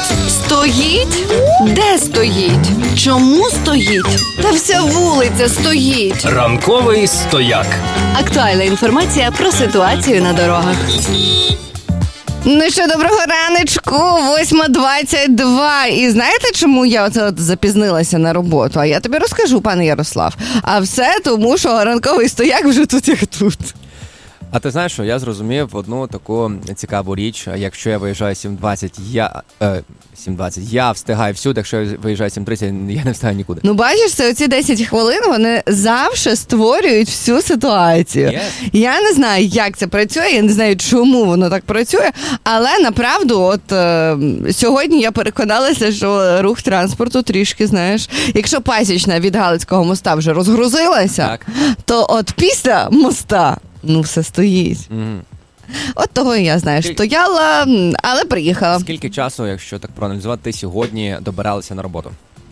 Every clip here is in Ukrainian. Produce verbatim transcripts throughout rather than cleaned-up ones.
Стоїть? Де стоїть? Чому стоїть? Та вся вулиця стоїть. Ранковий стояк. Актуальна інформація про ситуацію на дорогах. Ну що, доброго раночку, восьма двадцять два. І знаєте, чому я оце от запізнилася на роботу? А я тобі розкажу, пане Ярослав. А все тому, що ранковий стояк вже тут як тут. А ти знаєш, що я зрозумів одну таку цікаву річ. Якщо я виїжджаю сім двадцять, я... Е, сім двадцять, я встигаю всюди, якщо я виїжджаю сім тридцять, я не встигаю нікуди. Ну, бачиш, це оці десять хвилин, вони завжди створюють всю ситуацію. Yes. Я не знаю, як це працює, я не знаю, чому воно так працює, але, направду, от е, сьогодні я переконалася, що рух транспорту трішки, знаєш, якщо Пасічна від Галицького моста вже розгрузилася, так. то от після моста, ну, все стоїть. Mm. От того і я, знаєш, стояла, але приїхала. Скільки часу, якщо так проаналізувати, ти сьогодні добиралася на роботу?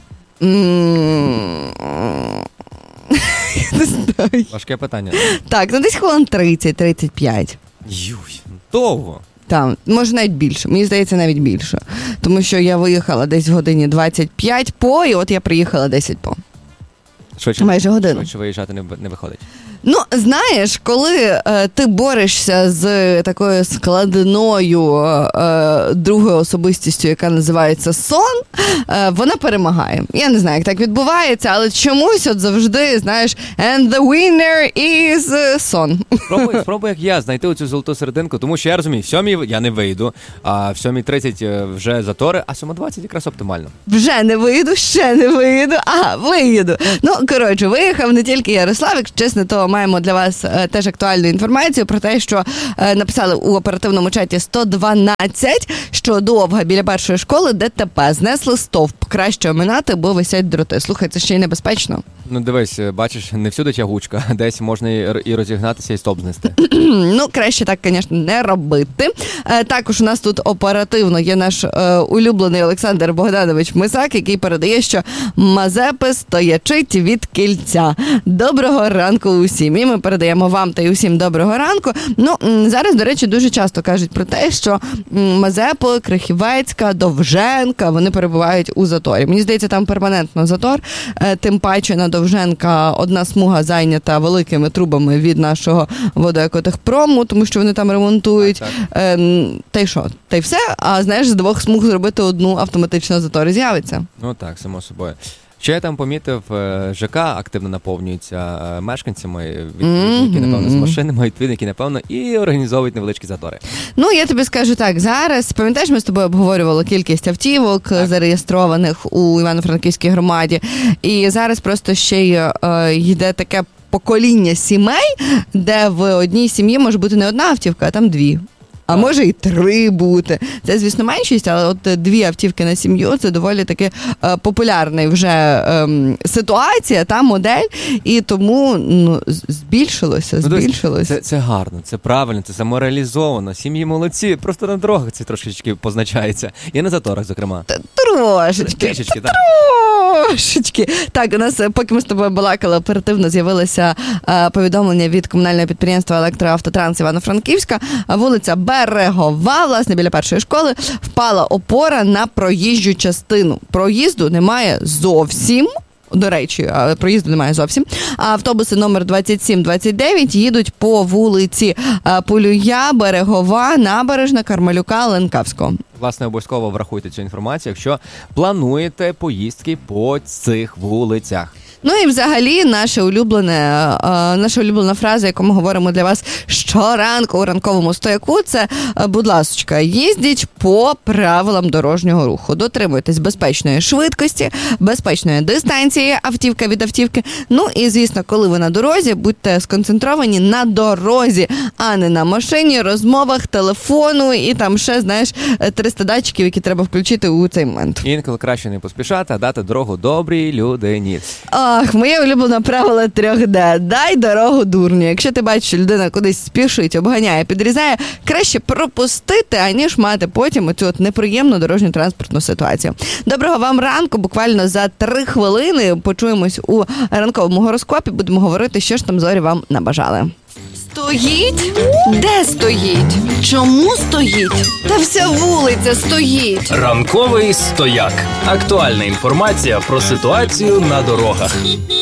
Не знаю. Важке питання. Так, ну десь хвилин тридцять - тридцять п'ять. Юй, довго. Там, може навіть більше, мені здається навіть більше. Тому що я виїхала десь в годині двадцять п'ять по, і от я приїхала десять по. Швидше, майже годину. Швидше виїжджати не, не виходить. Ну, знаєш, коли е, ти борешся з такою складною е, другою особистістю, яка називається сон, е, вона перемагає. Я не знаю, як так відбувається, але чомусь от завжди, знаєш, and the winner is сон. Спробуй, спробуй, як я, знайти оцю золоту серединку, тому що я розумію, в сьомій я не вийду, а в сьомій тридцять вже затори, а сьома двадцять якраз оптимально. Вже не вийду, ще не вийду, ага, виїду. Ну, коротше, виїхав не тільки Ярослав, якщо чесно, то маємо для вас е, теж актуальну інформацію про те, що е, написали у оперативному чаті сто дванадцять, що довга біля першої школи ДТП, знесли стовп, краще оминати, бо висять дроти. Слухай, це ще й небезпечно. Ну, дивись, бачиш, не всюди тягучка, десь можна і розігнатися, і стоп знести. Ну, краще так, звісно, не робити. Е, також у нас тут оперативно є наш е, улюблений Олександр Богданович Мисак, який передає, що Мазепи стоячить від кільця. Доброго ранку усім. І ми передаємо вам та й усім доброго ранку. Ну, зараз, до речі, дуже часто кажуть про те, що Мазепи, Крихівецька, Довженка, вони перебувають у заторі. Мені здається, там перманентно затор, е, тим паче на Довженка одна смуга зайнята великими трубами від нашого водоекотехпрому, тому що вони там ремонтують. Так, так. Е, та й що? Та й все. А знаєш, з двох смуг зробити одну, автоматично затор з'явиться. Ну так, само собою. Ще я там помітив, ЖК активно наповнюється мешканцями, відповідно, які, напевно, з машинами, відповідно, які, напевно, і організовують невеличкі затори. Ну, я тобі скажу так, зараз, пам'ятаєш, ми з тобою обговорювали кількість автівок, так, зареєстрованих у Івано-Франківській громаді, і зараз просто ще й е, йде таке покоління сімей, де в одній сім'ї може бути не одна автівка, а там дві. А може і три бути. Це, звісно, меншість, але от дві автівки на сім'ю – це доволі таки е, популярна вже е, ситуація, та модель, і тому ну, збільшилося, збільшилося. Ну, це, це гарно, це правильно, це самореалізовано, сім'ї молодці, просто на дорогах це трошечки позначається. І на заторах, зокрема. Та, трошечки, Трішечки, та, трошечки. Так, у нас, поки ми з тобою балакали, оперативно з'явилося е, повідомлення від комунального підприємства «Електроавтотранс» Івано-Франківська, вулиця Берегова, власне, біля першої школи, впала опора на проїжджу частину. Проїзду немає зовсім. До речі, проїзду немає зовсім. Автобуси номер двадцять сім двадцять дев'ять їдуть по вулиці Полюя, Берегова, Набережна, Кармелюка, Ленкавського. Власне, обов'язково врахуйте цю інформацію, якщо плануєте поїздки по цих вулицях. Ну і взагалі наша улюблена, наша улюблена фраза, яку ми говоримо для вас щоранку у ранковому стояку, це, будь ласочка, їздіть по правилам дорожнього руху. Дотримуйтесь безпечної швидкості, безпечної дистанції автівка від автівки. Ну і, звісно, коли ви на дорозі, будьте сконцентровані на дорозі, а не на машині, розмовах, телефону і там ще, знаєш, триста датчиків, які треба включити у цей момент. Інколи краще не поспішати, а дати дорогу добрій людині. Ах, моє улюблене правило трьох Д. Дай дорогу дурню. Якщо ти бачиш, що людина кудись спішить, обганяє, підрізає, краще пропустити, аніж мати потім оцю от неприємну дорожню транспортну ситуацію. Доброго вам ранку. Буквально за три хвилини почуємось у ранковому гороскопі. Будемо говорити, що ж там зорі вам набажали. Стоїть? Де стоїть? Чому стоїть? Та вся вулиця стоїть. Ранковий стояк. Актуальна інформація про ситуацію на дорогах.